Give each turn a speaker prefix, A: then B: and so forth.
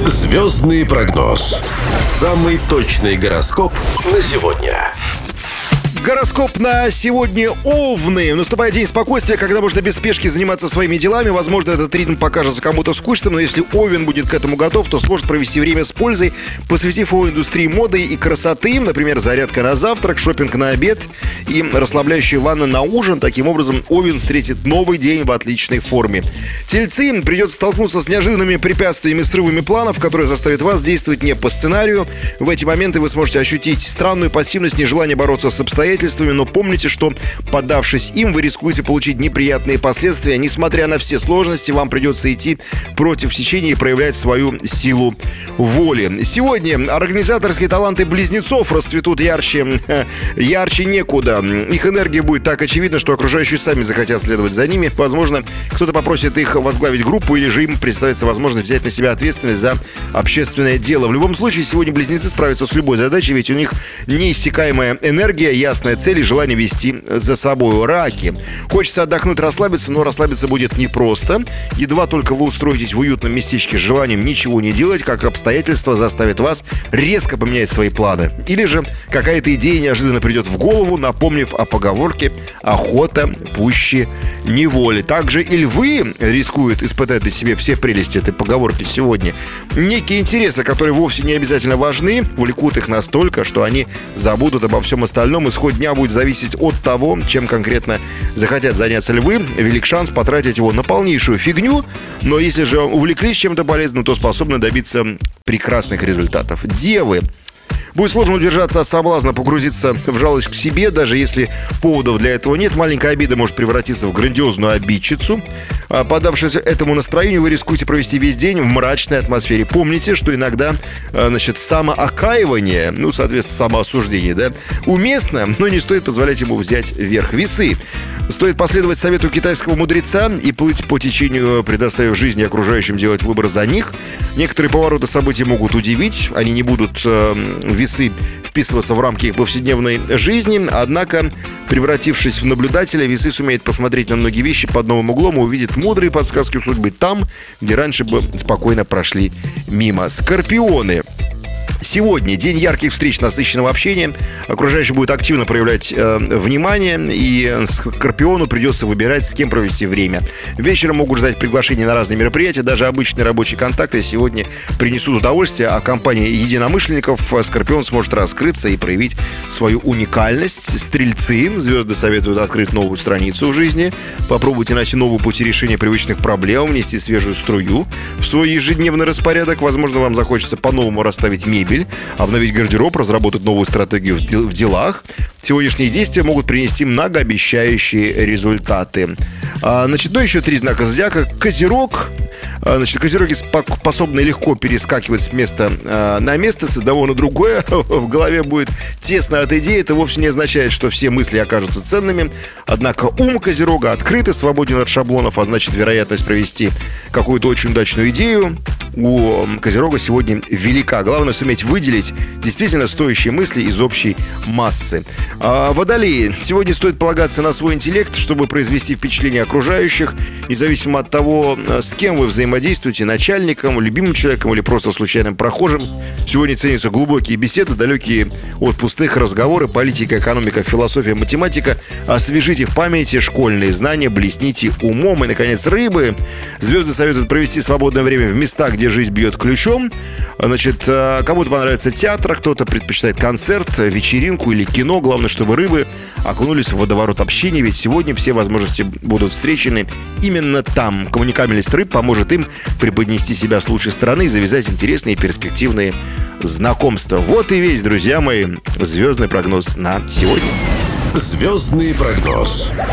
A: Звездный прогноз. Самый точный гороскоп на сегодня.
B: Гороскоп на сегодня: Овны. Наступает день спокойствия, когда можно без спешки заниматься своими делами. Возможно, этот ритм покажется кому-то скучным, но если Овен будет к этому готов, то сможет провести время с пользой, посвятив его индустрии моды и красоты. Например, зарядка на завтрак, шопинг на обед и расслабляющая ванна на ужин. Таким образом, Овен встретит новый день в отличной форме. Тельцы: придется столкнуться с неожиданными препятствиями, срывами планов, которые заставят вас действовать не по сценарию. В эти моменты вы сможете ощутить странную пассивность, нежелание бороться с обстоятельствами, но помните, что, поддавшись им, вы рискуете получить неприятные последствия. Несмотря на все сложности, вам придется идти против течения и проявлять свою силу воли. Сегодня организаторские таланты близнецов расцветут ярче некуда. Их энергия будет так очевидна, что окружающие сами захотят следовать за ними. Возможно, кто-то попросит их возглавить группу, или же им представится возможность взять на себя ответственность за общественное дело. В любом случае, сегодня близнецы справятся с любой задачей, ведь у них неиссякаемая энергия, ясная цель и желание вести за собой. Раки: хочется отдохнуть, расслабиться, но расслабиться будет непросто. Едва только вы устроитесь в уютном местечке с желанием ничего не делать, как обстоятельства заставят вас резко поменять свои планы. Или же какая-то идея неожиданно придет в голову, напомнив о поговорке «охота пуще неволи». Также и львы рискуют испытать на себе все прелести этой поговорки сегодня. Некие интересы, которые вовсе не обязательно важны, влекут их настолько, что они забудут обо всем остальном. Исход дня будет зависеть от того, чем конкретно захотят заняться львы. Велик шанс потратить его на полнейшую фигню, но если же увлеклись чем-то полезным, то способны добиться прекрасных результатов. Девы: будет сложно удержаться от соблазна погрузиться в жалость к себе, даже если поводов для этого нет. Маленькая обида может превратиться в грандиозную обидчицу. Поддавшись этому настроению, вы рискуете провести весь день в мрачной атмосфере. Помните, что иногда, самоокаивание, соответственно, самоосуждение, уместно, но не стоит позволять ему взять верх. Весы: стоит последовать совету китайского мудреца и плыть по течению, предоставив жизни и окружающим делать выбор за них. Некоторые повороты событий могут удивить, они не будут, весы, вписываться в рамки их повседневной жизни, однако, превратившись в наблюдателя, весы сумеют посмотреть на многие вещи под новым углом и увидеть мудрые подсказки судьбы там, где раньше бы спокойно прошли мимо. Скорпионы: сегодня день ярких встреч, насыщенного общения. Окружающий будет активно проявлять внимание, и Скорпиону придется выбирать, с кем провести время. Вечером могут ждать приглашения на разные мероприятия. Даже обычные рабочие контакты сегодня принесут удовольствие, а компания единомышленников Скорпион сможет раскрыться и проявить свою уникальность. Стрельцы: звезды советуют открыть новую страницу в жизни. Попробуйте найти новые пути решения привычных проблем, внести свежую струю в свой ежедневный распорядок. Возможно, вам захочется по-новому расставить мебель, обновить гардероб, разработать новую стратегию в делах. Сегодняшние действия могут принести многообещающие результаты. Начатно еще 3 знака зодиака. Козерог. Козероги способны легко перескакивать с места на место, с одного на другое. В голове будет тесно от идеи. Это вовсе не означает, что все мысли окажутся ценными. Однако ум Козерога открыт и свободен от шаблонов, а значит, вероятность провести какую-то очень удачную идею у Козерога сегодня велика. Главное суметь выделить действительно стоящие мысли из общей массы. Водолеи: сегодня стоит полагаться на свой интеллект, чтобы произвести впечатление окружающих. Независимо от того, с кем вы взаимодействуете, начальником, любимым человеком или просто случайным прохожим, сегодня ценятся глубокие беседы, далекие от пустых разговоры. Политика, экономика, философия, математика. Освежите в памяти школьные знания, блесните умом. И, наконец, рыбы: звезды советуют провести свободное время в местах, где жизнь бьет ключом. Кому-то понравится театр, кто-то предпочитает концерт, вечеринку или кино. Главное, чтобы рыбы окунулись в водоворот общения, ведь сегодня все возможности будут встречены именно там. Коммуникабельность рыб поможет им преподнести себя с лучшей стороны и завязать интересные и перспективные знакомства. Вот и весь, друзья мои, звездный прогноз на сегодня.
A: Звездный прогноз.